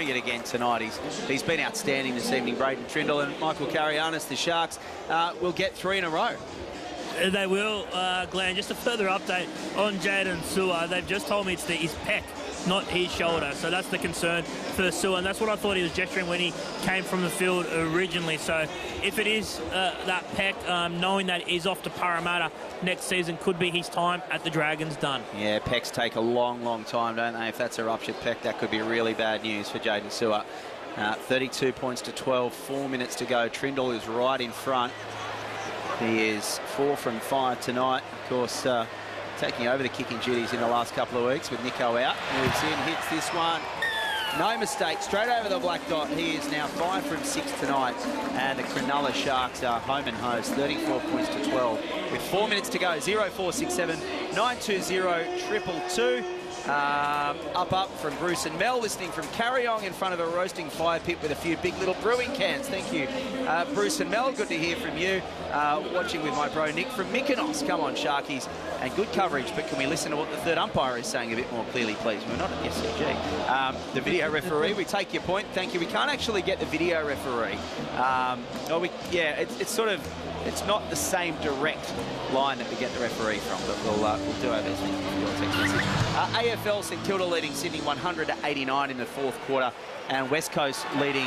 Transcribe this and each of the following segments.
doing it again tonight. He's been outstanding this evening, Braden Trindle, and Michael Karayanis. The Sharks will get 3 in a row. They will, Glenn. Just a further update on Jaden Sewer. They've just told me it's his pec, not his shoulder. So that's the concern for Sewer, and that's what I thought he was gesturing when he came from the field originally. So if it is that pec, knowing that he's off to Parramatta next season could be his time at the Dragons done. Yeah, pecs take a long, long time, don't they? If that's a ruptured pec, that could be really bad news for Jaden Sewer. 32 points to 12, 4 minutes to go. Trindle is right in front. He is 4 from 5 tonight. Of course, taking over the kicking duties in the last couple of weeks with Nico out. Moves in, hits this one. No mistake, straight over the black dot. He is now 5 from 6 tonight. And the Cronulla Sharks are home and host, 34 points to 12. With 4 minutes to go, 0467 920 222. Up from Bruce and Mel, listening from Carryong in front of a roasting fire pit with a few big little brewing cans. Thank you, Bruce and Mel. Good to hear from you. Watching with my bro Nick from Mykonos. Come on, Sharkies. And good coverage, but can we listen to what the third umpire is saying a bit more clearly, please? We're not at the SCG. The video referee, we take your point. Thank you. We can't actually get the video referee. It's sort of... It's not the same direct line that we get the referee from, but we'll do our best. Thank you for your text message. AFL, St Kilda leading Sydney 100-89 in the fourth quarter, and West Coast leading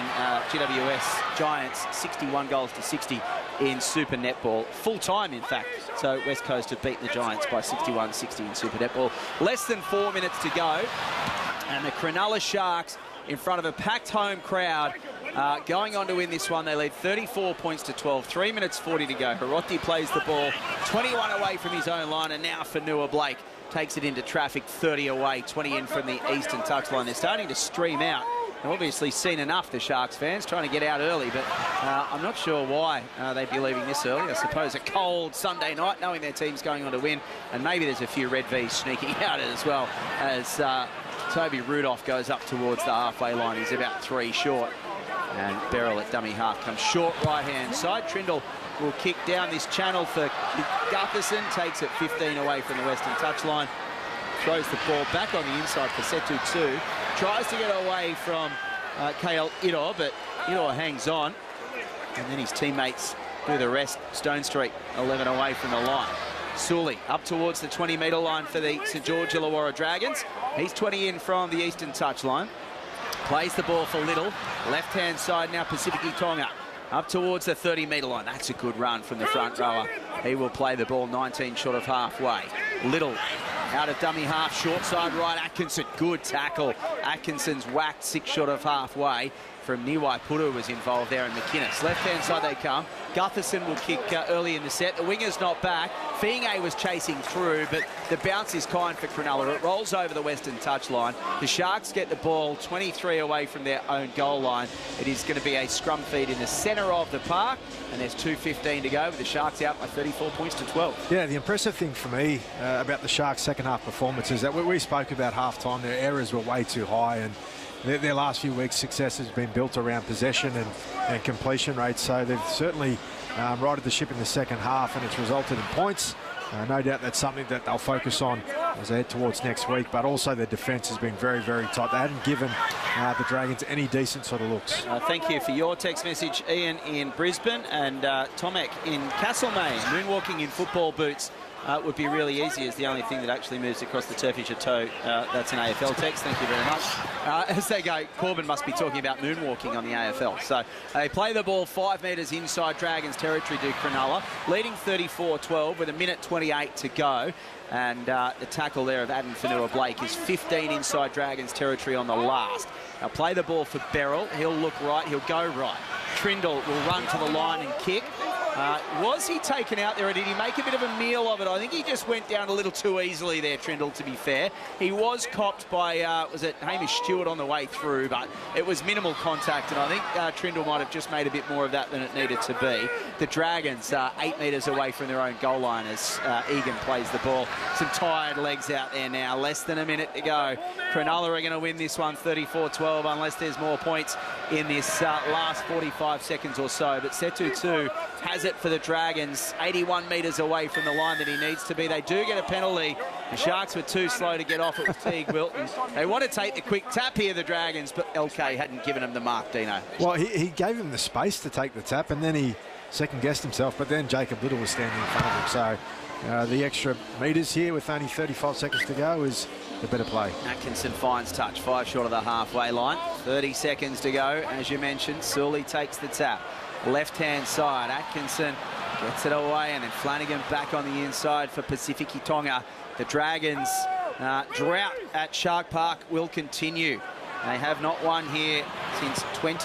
GWS Giants 61 goals to 60 in Super Netball. Full time, in fact. So West Coast have beaten the Giants by 61-60 in Super Netball. Less than 4 minutes to go, and the Cronulla Sharks in front of a packed home crowd. Going on to win this one, they lead 34 points to 12. 3 minutes 40 to go. Hiroti plays the ball 21 away from his own line, and now Fanua Blake takes it into traffic, 30 away, 20 in from the eastern touchline. They're starting to stream out. They've obviously seen enough, the Sharks fans, trying to get out early, but I'm not sure why they'd be leaving this early. I suppose a cold Sunday night, knowing their team's going on to win, and maybe there's a few Red V's sneaking out as well, as Toby Rudolph goes up towards the halfway line. He's about 3 short. And Beryl at dummy half comes short right-hand side. Trindle will kick down this channel for Gutherson. Takes it 15 away from the western touchline. Throws the ball back on the inside for Setu 2. Tries to get away from KL Idor, but Idor hangs on. And then his teammates do the rest. Stone Street 11 away from the line. Sully up towards the 20-metre line for the St George Illawarra Dragons. He's 20 in from the eastern touchline. Plays the ball for Little. Left-hand side now, Pacific Tonga. Up towards the 30-metre line. That's a good run from the front rower. He will play the ball 19 short of halfway. Little out of dummy half, short side right. Atkinson, good tackle. Atkinson's whacked 6 short of halfway from Niwai Puru was involved there, and McInnes. Left-hand side they come. Gutherson will kick early in the set. The winger's not back. Fienge was chasing through, but the bounce is kind for Cronulla. It rolls over the western touchline. The Sharks get the ball 23 away from their own goal line. It is going to be a scrum feed in the centre of the park, and there's 2:15 to go with the Sharks out by 34 points to 12. Yeah, the impressive thing for me about the Sharks' second half performance is that we spoke about half-time. Their errors were way too high, and their last few weeks' success has been built around possession and completion rates. So they've certainly righted the ship in the second half, and it's resulted in points. No doubt that's something that they'll focus on as they head towards next week, but also their defence has been very, very tight. They haven't given the Dragons any decent sort of looks. Thank you for your text message, Ian in Brisbane, and Tomek in Castlemaine. Moonwalking in football boots would be really easy, as the only thing that actually moves across the turf is your toe. That's an AFL text. Thank you very much. As they go, Corbin must be talking about moonwalking on the AFL. So they play the ball 5 metres inside Dragons territory to Cronulla, leading 34-12 with 1:28 to go. And the tackle there of Adam Fanua Blake is 15 inside Dragons territory on the last. They'll play the ball for Beryl. He'll look right. He'll go right. Trindle will run to the line and kick. Was he taken out there, or did he make a bit of a meal of it? I think he just went down a little too easily there, Trindle, to be fair. He was copped by, was it Hamish Stewart on the way through, but it was minimal contact, and I think Trindle might have just made a bit more of that than it needed to be. The Dragons 8 metres away from their own goal line as Egan plays the ball. Some tired legs out there now, less than a minute to go. Cronulla are going to win this one 34-12 unless there's more points in this last 45 seconds or so, but Setu 2 has it for the Dragons, 81 metres away from the line that he needs to be. They do get a penalty. The Sharks were too slow to get off. It was Teague Wilton. They want to take the quick tap here, the Dragons, but LK hadn't given him the mark, Dino. Well, he gave him the space to take the tap, and then he second-guessed himself, but then Jacob Little was standing in front of him. So the extra metres here with only 35 seconds to go is the better play. Atkinson finds touch, 5 short of the halfway line. 30 seconds to go. As you mentioned, Sully takes the tap. Left-hand side, Atkinson gets it away, and then Flanagan back on the inside for Pasifiki Tonga. The Dragons' drought at Shark Park will continue. They have not won here since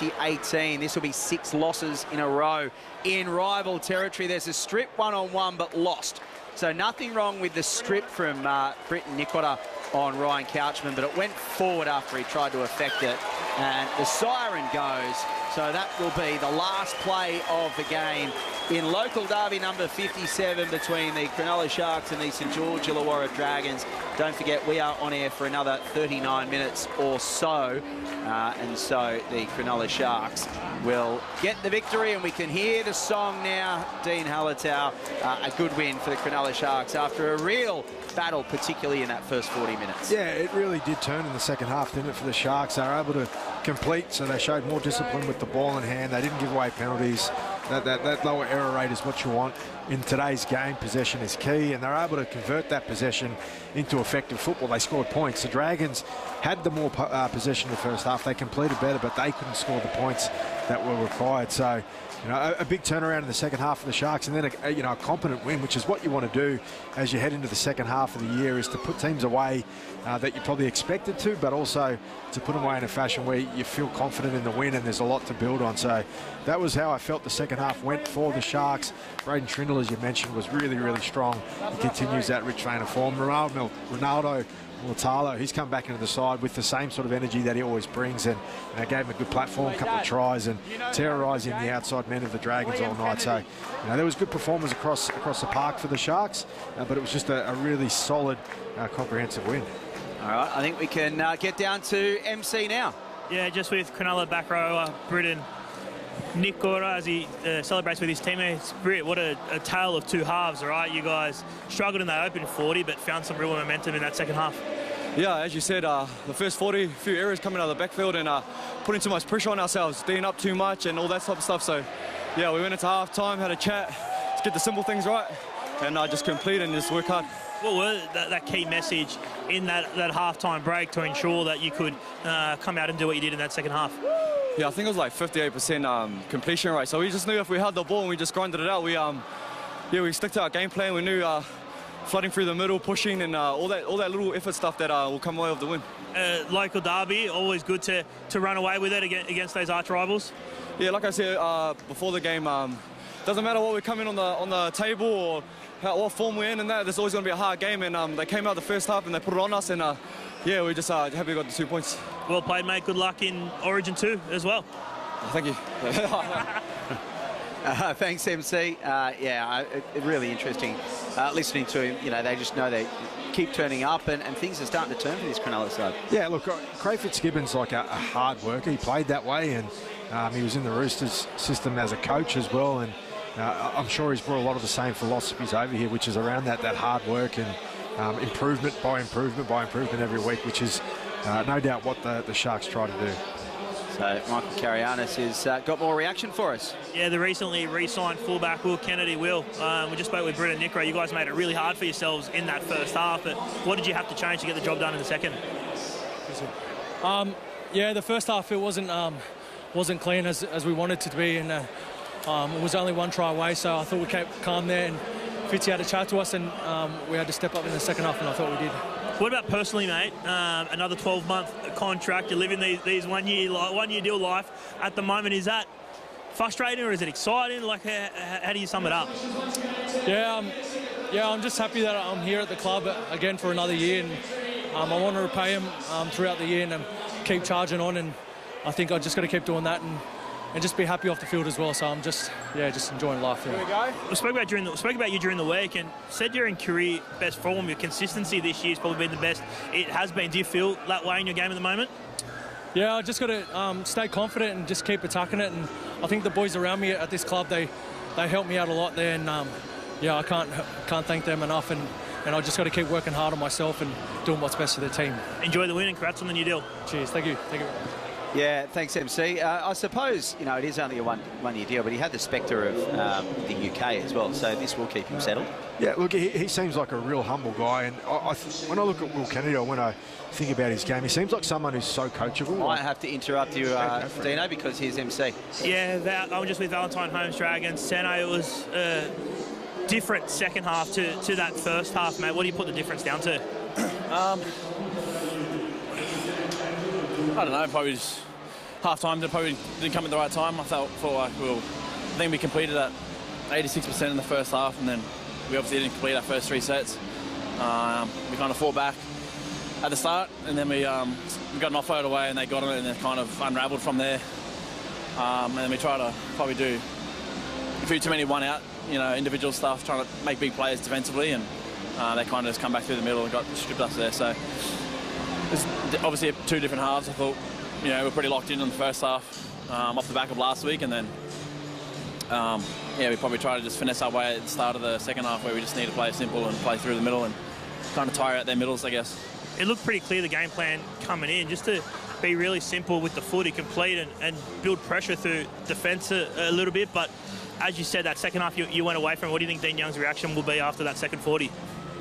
2018. This will be 6 losses in a row in rival territory. There's a strip one-on-one, but lost. So nothing wrong with the strip from Britton Nicotta on Ryan Couchman, but it went forward after he tried to affect it. And the siren goes. So that will be the last play of the game in local derby number 57 between the Cronulla Sharks and the St George Illawarra Dragons. Don't forget, we are on air for another 39 minutes or so. And so the Cronulla Sharks will get the victory, and we can hear the song now. Dean Hallertau, a good win for the Cronulla Sharks after a real battle, particularly in that first 40 minutes. Yeah, it really did turn in the second half, didn't it, for the Sharks? They were able to complete, so they showed more discipline with the ball in hand. They didn't give away penalties. That lower error rate is what you want in today's game. Possession is key, and they're able to convert that possession into effective football. They scored points. The Dragons had the more possession in the first half. They completed better, but they couldn't score the points that were required. So, you know, a big turnaround in the second half for the Sharks, and then a competent win, which is what you want to do as you head into the second half of the year, is to put teams away that you probably expected to, but also to put them away in a fashion where you feel confident in the win and there's a lot to build on. So that was how I felt the second half went for the Sharks. Braden Trindle, as you mentioned, was really, really strong. He continues that rich vein of form. Ronaldo Mulitalo, he's come back into the side with the same sort of energy that he always brings, and gave him a good platform, a couple of tries, and terrorising the outside men of the Dragons all night. So, there was good performance across the park for the Sharks, but it was just a really solid, comprehensive win. All right, I think we can get down to MC now. Yeah, just with Cronulla back row, Britton Nicotta as he celebrates with his teammates. Britt, what a tale of two halves, all right? You guys struggled in that open 40, but found some real momentum in that second half. Yeah, as you said, the first 40, a few errors coming out of the backfield and putting too much pressure on ourselves, D'ing up too much and all that type of stuff. So, yeah, we went into half-time, had a chat, let's get the simple things right, and just complete and just work hard. What was that key message in that half-time break to ensure that you could come out and do what you did in that second half? Yeah, I think it was like 58% completion rate. So we just knew if we had the ball and we just grinded it out, we stuck to our game plan. We knew flooding through the middle, pushing, and all that little effort stuff that will come away with the win. Local derby, always good to run away with it against those arch rivals. Yeah, like I said before the game, doesn't matter what we come in on the table or what form we're in, and there's always going to be a hard game. And they came out the first half and they put it on us, and yeah, we're just happy we got the 2 points. Well played, mate. Good luck in Origin 2 as well. Thank you. Thanks, MC. Really interesting listening to him. They just know they keep turning up, and things are starting to turn for this Cronulla side. Yeah, look, Craig Fitzgibbon's like a hard worker. He played that way, and he was in the Roosters system as a coach as well, and I'm sure he's brought a lot of the same philosophies over here, which is around that hard work and improvement by improvement every week, which is no doubt what the Sharks try to do. So Michael Karianis has got more reaction for us. Yeah, the recently re-signed fullback Will Kennedy. We just spoke with Britton Nicotta. You guys made it really hard for yourselves in that first half, but what did you have to change to get the job done in the second? Yeah, the first half it wasn't clean as we wanted it to be, and it was only one try away, so I thought we kept calm there, and Fitzy had a chat to us, and we had to step up in the second half, and I thought we did. What about personally, mate? Another 12-month contract. You're living these one-year deal life at the moment. Is that frustrating or is it exciting? Like, how do you sum it up? Yeah, I'm just happy that I'm here at the club again for another year, and I want to repay him throughout the year and keep charging on, and I think I just got to keep doing that and just be happy off the field as well. So I'm just enjoying life. Yeah. Here we go. We spoke about you during the week and said you're in career best form. Your consistency this year has probably been the best it has been. Do you feel that way in your game at the moment? Yeah, I just got to stay confident and just keep attacking it. And I think the boys around me at this club, they they helped me out a lot there, and yeah, I can't thank them enough, and I just got to keep working hard on myself and doing what's best for the team. Enjoy the win and congrats on the new deal. Cheers. Thank you. Yeah, thanks, MC. I suppose, you know, it is only a one-year deal, but he had the spectre of the UK as well, so this will keep him settled. Yeah, look, he seems like a real humble guy, and when I look at Will Kennedy, or when I think about his game, he seems like someone who's so coachable. I have to interrupt you, Dino, because he's MC. Yeah, I'm just with Valentine Holmes Dragons. Seno, it was a different second half to that first half, mate. What do you put the difference down to? I don't know, probably just half-time probably didn't come at the right time. I felt like I think we completed at 86% in the first half, and then we obviously didn't complete our first 3 sets. We kind of fought back at the start, and then we got an offload away, and they got it, and then kind of unravelled from there. And then we tried to probably do a few too many one-out, you know, individual stuff, trying to make big plays defensively, and they kind of just come back through the middle and got stripped us there. So it's obviously 2 different halves. I thought, you know, we're pretty locked in the first half off the back of last week, and then yeah, we probably tried to just finesse our way at the start of the second half, where we just need to play simple and play through the middle and kind of tire out their middles, I guess. It looked pretty clear, the game plan coming in, just to be really simple with the footy, complete and build pressure through defence a little bit. But as you said, that second half you went away from. What do you think Dean Young's reaction will be after that second 40?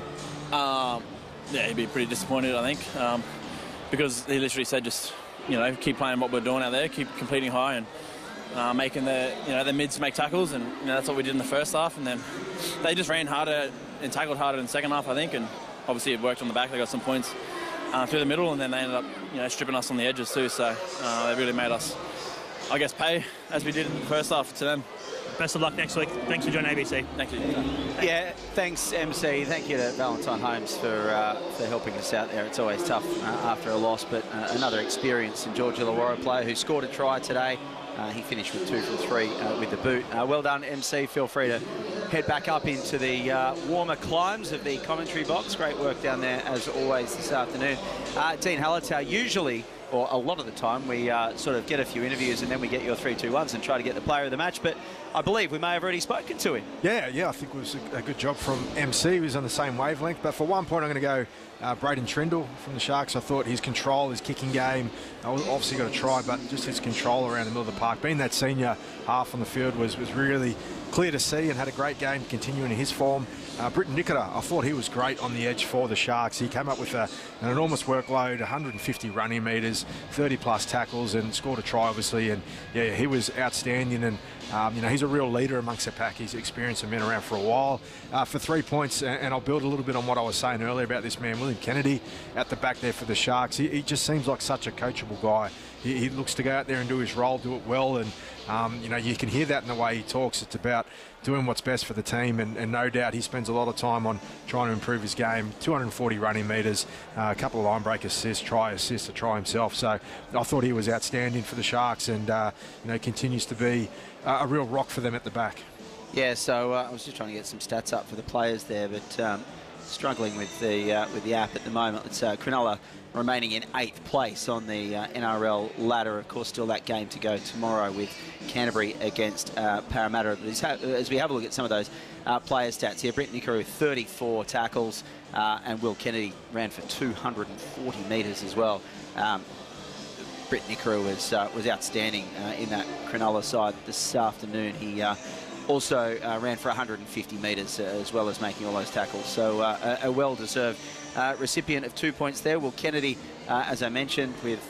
Yeah, he'd be pretty disappointed, I think, because he literally said just, you know, keep playing what we're doing out there, keep completing high and making the mids make tackles, and you know, that's what we did in the first half. And then they just ran harder and tackled harder in the second half, I think, and obviously it worked on the back. They got some points through the middle, and then they ended up, you know, stripping us on the edges too. So they really made us, I guess, pay as we did in the first half to them. Best of luck next week. Thanks for joining ABC. Thank you. Yeah, thanks, MC. Thank you to Valentine Holmes for helping us out there. It's always tough after a loss, but another experienced George Illawarra player who scored a try today. He finished with 2 from 3 with the boot. Well done, MC. Feel free to head back up into the warmer climes of the commentary box. Great work down there, as always, this afternoon. Dean Hallertau, usually, or a lot of the time, we sort of get a few interviews and then we get your 3-2-1s and try to get the player of the match, but I believe we may have already spoken to him. Yeah, I think it was a good job from MC. He was on the same wavelength, but for 1 point I'm going to go Braden Trindle from the Sharks. I thought his control, his kicking game, obviously got a try, but just his control around the middle of the park, being that senior half on the field was really clear to see, and had a great game continuing in his form. Britton Nikora, I thought he was great on the edge for the Sharks. He came up with an enormous workload, 150 running metres, 30-plus tackles, and scored a try, obviously. And yeah, he was outstanding. And you know, he's a real leader amongst the pack. He's experienced and been around for a while. For 3 points, and I'll build a little bit on what I was saying earlier about this man, William Kennedy, at the back there for the Sharks. He just seems like such a coachable guy. He looks to go out there and do his role, do it well, and you know, you can hear that in the way he talks. It's about doing what's best for the team, and no doubt he spends a lot of time on trying to improve his game. 240 running metres, a couple of line break assists, a try himself. So I thought he was outstanding for the Sharks, and you know, continues to be a real rock for them at the back. Yeah, so I was just trying to get some stats up for the players there, but struggling with the app at the moment. It's Cronulla remaining in 8th place on the NRL ladder. Of course, still that game to go tomorrow with Canterbury against Parramatta. As we have a look at some of those player stats here, Britton Nikora with 34 tackles, and Will Kennedy ran for 240 metres as well. Britton Nikora was outstanding in that Cronulla side this afternoon. He also ran for 150 metres as well as making all those tackles. So a well-deserved recipient of 2 points there. Will Kennedy, as I mentioned, with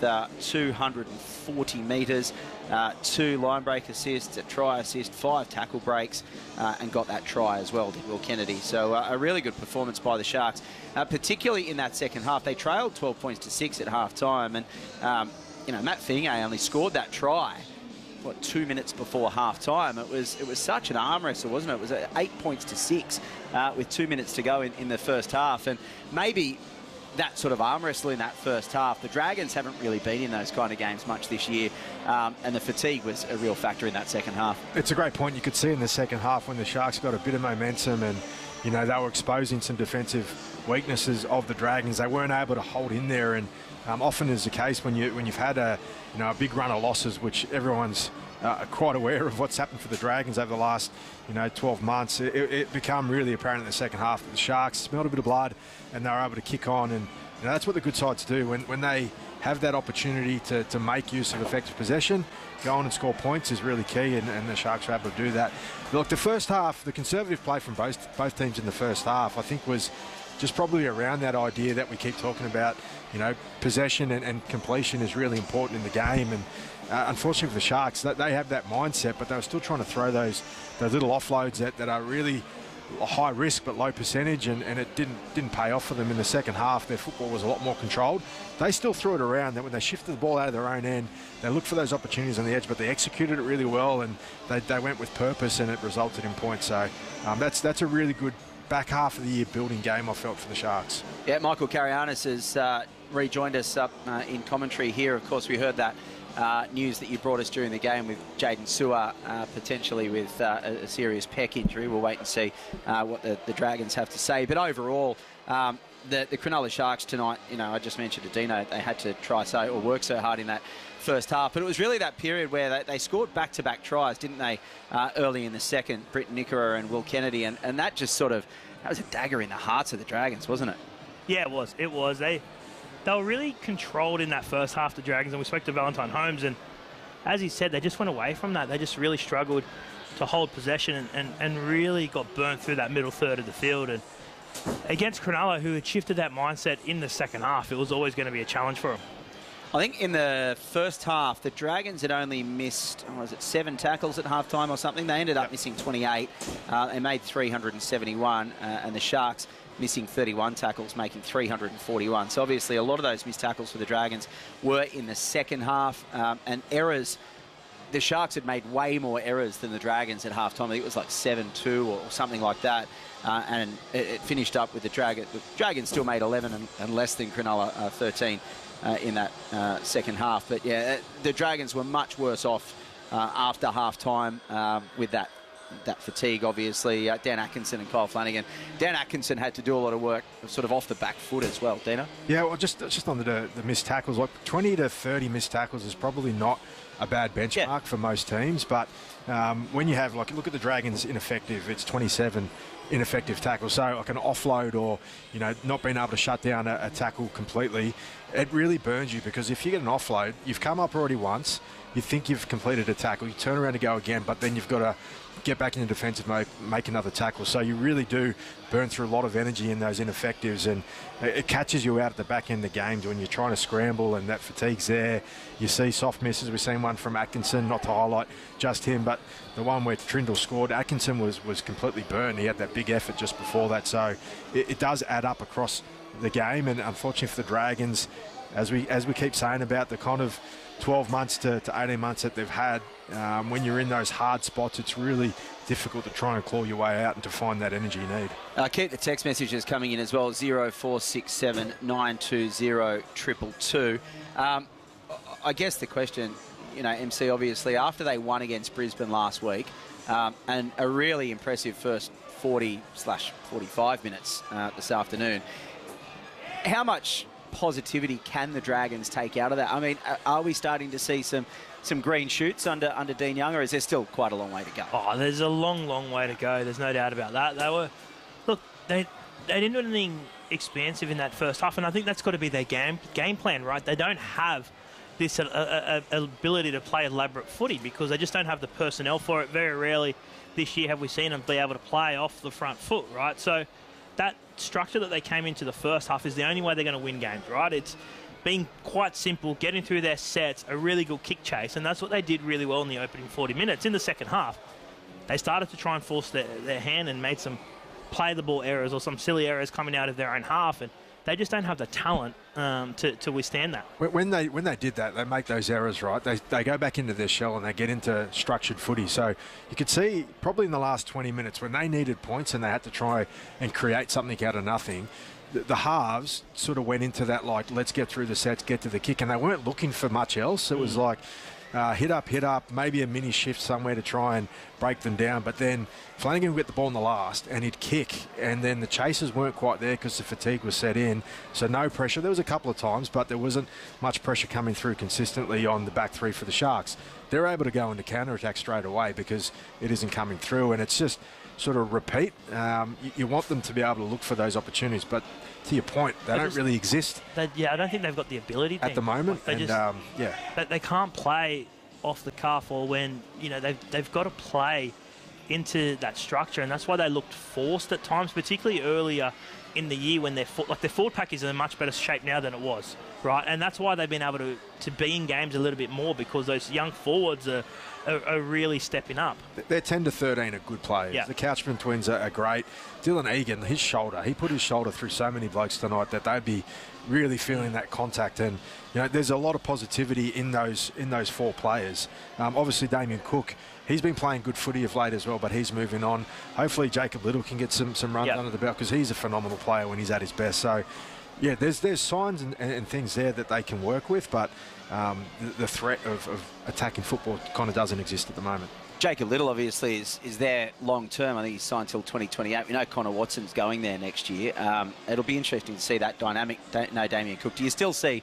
240 metres, 2 line break assists, a try assist, 5 tackle breaks, and got that try as well, did Will Kennedy. So a really good performance by the Sharks, particularly in that second half. They trailed 12 points to 6 at half-time, and you know, Matt Fingay only scored that try 2 minutes before half-time. It was such an arm wrestle, wasn't it? It was 8 points to 6 with 2 minutes to go in the first half. And maybe that sort of arm wrestle in that first half, the Dragons haven't really been in those kind of games much this year, and the fatigue was a real factor in that second half. It's a great point. You could see in the second half when the Sharks got a bit of momentum, and you know, they were exposing some defensive weaknesses of the Dragons. They weren't able to hold in there, and often is the case when you've had a big run of losses, which everyone's quite aware of what's happened for the Dragons over the last 12 months. It became really apparent in the second half that the Sharks smelled a bit of blood, and they were able to kick on, and that's what the good sides do when they have that opportunity to make use of effective possession. Go on and score points is really key, and the Sharks were able to do that. Look, the first half, the conservative play from both teams in the first half, I think was just probably around that idea that we keep talking about. Possession and completion is really important in the game, and unfortunately for the Sharks, they have that mindset, but they were still trying to throw those little offloads that are really high risk but low percentage, and it didn't pay off for them in the second half. Their football was a lot more controlled. They still threw it around. That when they shifted the ball out of their own end, they looked for those opportunities on the edge, but they executed it really well, and they went with purpose, and it resulted in points. So that's a really good back half of the year building game, I felt, for the Sharks. Yeah, Michael Karayanis has rejoined us up in commentary here. Of course, we heard that news that you brought us during the game with Jaden Sewer potentially with a serious pec injury. We'll wait and see what the Dragons have to say. But overall, the Cronulla Sharks tonight, I just mentioned to Dino, they had to work so hard in that first half. But it was really that period where they scored back-to-back tries, didn't they, early in the second, Britton Nikora and Will Kennedy. And that just that was a dagger in the hearts of the Dragons, wasn't it? Yeah, it was. It was. They were really controlled in that first half, the Dragons, and we spoke to Valentine Holmes, and as he said, they just went away from that. They just really struggled to hold possession and really got burnt through that middle third of the field. And against Cronulla, who had shifted that mindset in the second half, it was always going to be a challenge for them. I think in the first half, the Dragons had only missed, 7 tackles at halftime or something. They ended up missing 28. They made 371, and the Sharks missing 31 tackles, making 341. So obviously a lot of those missed tackles for the Dragons were in the second half, and errors. The Sharks had made way more errors than the Dragons at halftime. I think it was like 7-2 or something like that, and it finished up with the Dragons. The Dragons still made 11 and less than Cronulla 13 in that second half. But yeah, the Dragons were much worse off after halftime with that fatigue, obviously. Dan Atkinson and Kyle Flanagan. Dan Atkinson had to do a lot of work sort of off the back foot as well, Dino. Yeah, well, just on the missed tackles, like 20 to 30 missed tackles is probably not a bad benchmark for most teams, but when you have, look at the Dragons ineffective, it's 27 ineffective tackles. So like an offload or, not being able to shut down a tackle completely, it really burns you, because if you get an offload, you've come up already once, you think you've completed a tackle, you turn around to go again, but then you've got to get back into defensive mode, make another tackle. So you really do burn through a lot of energy in those ineffectives, and it catches you out at the back end of the games when you're trying to scramble and that fatigue's there. You see soft misses. We've seen one from Atkinson, not to highlight just him, but the one where Trindle scored, Atkinson was completely burnt. He had that big effort just before that. So it does add up across the game, and unfortunately for the Dragons, as we keep saying about the kind of 12 months to 18 months that they've had, when you're in those hard spots, it's really difficult to try and claw your way out and to find that energy you need. Keep the text messages coming in as well, 0467 920 222. I guess the question, MC, obviously, after they won against Brisbane last week, and a really impressive first 40/45 minutes this afternoon, how much positivity can the Dragons take out of that? I mean, are we starting to see some green shoots under Dean Young, or is there still quite a long way to go? Oh, there's a long way to go. There's no doubt about that. They didn't do anything expansive in that first half, and I think that's got to be their game plan, right? They don't have this ability to play elaborate footy because they just don't have the personnel for it. Very rarely this year have we seen them be able to play off the front foot, right? So that structure that they came into the first half is the only way they're going to win games, right? It's being quite simple, getting through their sets, a really good kick chase, and that's what they did really well in the opening 40 minutes. In the second half, they started to try and force their hand and made some play-the-ball errors or some silly errors coming out of their own half, and they just don't have the talent to withstand that. When they did that, they make those errors, right? They go back into their shell and they get into structured footy. So you could see probably in the last 20 minutes when they needed points and they had to try and create something out of nothing, the halves sort of went into that, like, let's get through the sets, get to the kick, and they weren't looking for much else. It was like hit up, maybe a mini shift somewhere to try and break them down. But then Flanagan would get the ball in the last and he'd kick, and then the chasers weren't quite there because the fatigue was set in. So no pressure. There was a couple of times, but there wasn't much pressure coming through consistently on the back three for the Sharks. They're able to go into counter-attack straight away because it isn't coming through, and it's just sort of repeat. You want them to be able to look for those opportunities, but to your point, they don't really exist. I don't think they've got the ability at the moment. They can't play off the cuff, or when they've got to play into that structure, and that's why they looked forced at times, particularly earlier in the year when their forward pack is in a much better shape now than it was, right? And that's why they've been able to be in games a little bit more, because those young forwards are really stepping up. They're 10 to 13 are good players. Yeah. The Couchman twins are great. Dylan Egan, his shoulder, he put his shoulder through so many blokes tonight that they'd be really feeling that contact. And there's a lot of positivity in those 4 players. Obviously Damien Cook, he's been playing good footy of late as well, but he's moving on. Hopefully Jacob Little can get some runs under the belt, because he's a phenomenal player when he's at his best. So yeah, there's signs and things there that they can work with, but the threat of attacking football kind of doesn't exist at the moment. Jacob Little obviously is there long term. I think he's signed till 2028. We know Connor Watson's going there next year. It'll be interesting to see that dynamic. No Damien Cook. Do you still see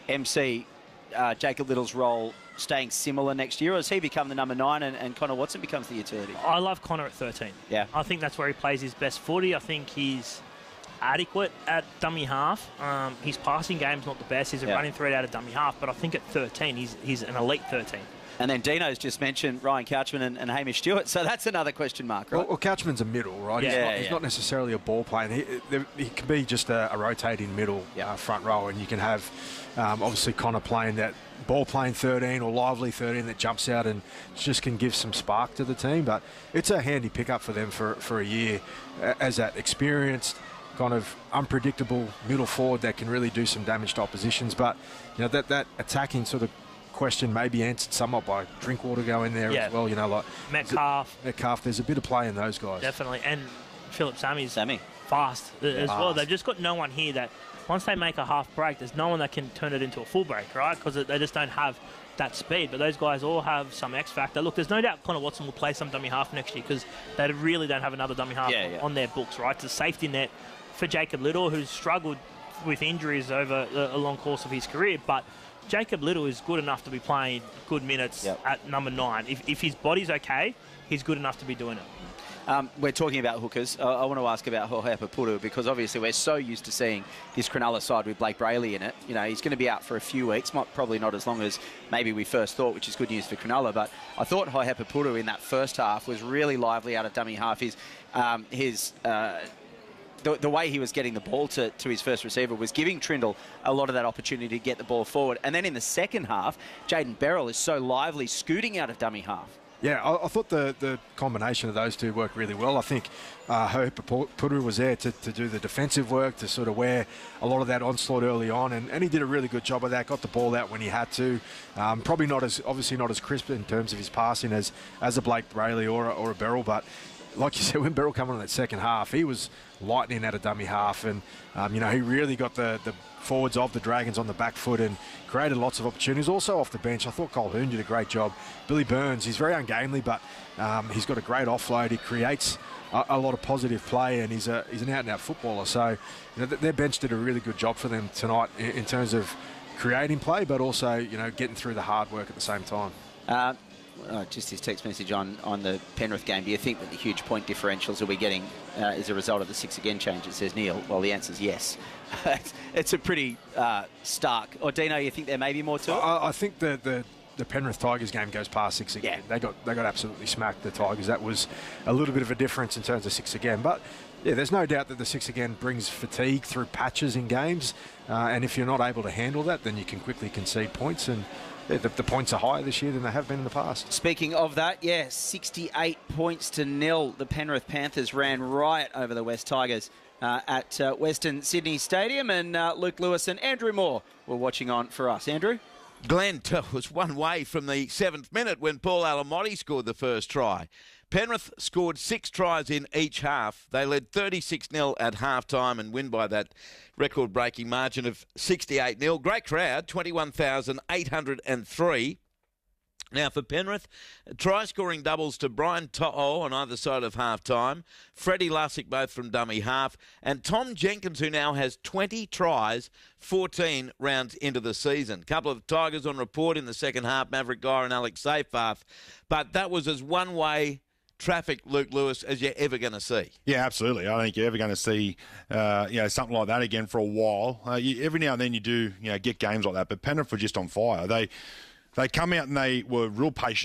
MC Jacob Little's role staying similar next year, or does he become the number 9 and Connor Watson becomes the utility? I love Connor at 13. Yeah. I think that's where he plays his best footy. I think he's adequate at dummy half. His passing game's not the best. He's a running threat out of dummy half, but I think at 13 he's an elite 13. And then Dino's just mentioned Ryan Couchman and Hamish Stewart, so that's another question mark, right? Well, Couchman's a middle, right? He's not necessarily a ball player. He can be just a rotating middle front row, and you can have obviously Connor playing that ball-playing 13 or lively 13 that jumps out and just can give some spark to the team. But it's a handy pickup for them for a year as that experienced, kind of unpredictable middle forward that can really do some damage to oppositions. But that attacking sort of question may be answered somewhat by Drinkwater going there as well. Like Metcalf. There's a bit of play in those guys. Definitely. And Philip Sammy's fast as well. They've just got no one here that, once they make a half break, there's no one that can turn it into a full break, right? Because they just don't have that speed. But those guys all have some X factor. Look, there's no doubt Connor Watson will play some dummy half next year, because they really don't have another dummy half on their books, right? It's a safety net for Jacob Little, who's struggled with injuries over a long course of his career. But Jacob Little is good enough to be playing good minutes at number 9. If his body's okay, he's good enough to be doing it. We're talking about hookers. I want to ask about Jorge Papuru, because obviously we're so used to seeing this Cronulla side with Blake Brayley in it. He's going to be out for a few weeks, probably not as long as maybe we first thought, which is good news for Cronulla. But I thought Jorge Papuru in that first half was really lively out of dummy half. The way he was getting the ball to his first receiver was giving Trindle a lot of that opportunity to get the ball forward. And then in the second half, Jaden Beryl is so lively, scooting out of dummy half. Yeah, I thought the combination of those two worked really well. I think Papuru was there to do the defensive work, to sort of wear a lot of that onslaught early on, and he did a really good job of that, got the ball out when he had to. Probably obviously not as crisp in terms of his passing as a Blake Brayley or a Beryl, but like you said, when Beryl came on in that second half, he was lightning out of dummy half, and he really got the forwards of the Dragons on the back foot and created lots of opportunities. Also off the bench, I thought Colquhoun did a great job. Billy Burns, he's very ungainly, but he's got a great offload. He creates a lot of positive play, and he's an out-and-out footballer. So their bench did a really good job for them tonight in terms of creating play, but also getting through the hard work at the same time. Just his text message on the Penrith game. Do you think that the huge point differentials that we're getting is a result of the 6 again change? It says Neil. Well, the answer is yes. It's a pretty stark. Or Dino, you think there may be more to it? I think the Penrith Tigers game goes past 6 again. They got absolutely smacked, the Tigers. That was a little bit of a difference in terms of 6 again. But yeah, there's no doubt that the 6 again brings fatigue through patches in games. And if you're not able to handle that, then you can quickly concede points. And the points are higher this year than they have been in the past. Speaking of that, 68 points to 0. The Penrith Panthers ran riot over the West Tigers at Western Sydney Stadium, and Luke Lewis and Andrew Moore were watching on for us. Andrew? Glenn was one way from the 7th minute when Paul Alamotti scored the first try. Penrith scored 6 tries in each half. They led 36-0 at half-time and win by that record-breaking margin of 68-0. Great crowd, 21,803. Now, for Penrith, try-scoring doubles to Brian To'o on either side of half-time, Freddie Lussick both from dummy half, and Tom Jenkins, who now has 20 tries, 14 rounds into the season. Couple of Tigers on report in the second half, Maverick Geyer and Alex Seyfarth, but that was as one-way traffic, Luke Lewis, as you're ever going to see. Yeah, absolutely. I don't think you're ever going to see something like that again for a while. Every now and then you do get games like that, but Penrith were just on fire. They come out and they were real patient.